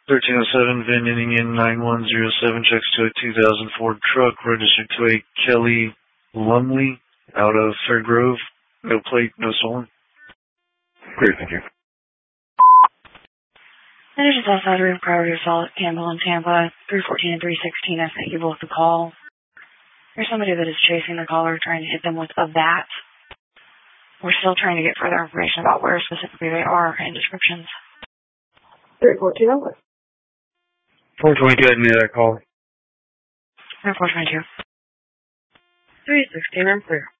1307 VIN ending in 9107 checks to a 2000 Ford truck registered to a Kelly Lumley out of Fair Grove. No plate, no stolen. Great, thank you. Conditions outside room, priority assault, Campbell and Tampa, 314 and 316. I sent you both the call. There's somebody that is chasing the caller, trying to hit them with a bat. We're still trying to get further information about where specifically they are and descriptions. 314 over. 422, I made that call. 422. 316, I'm clear.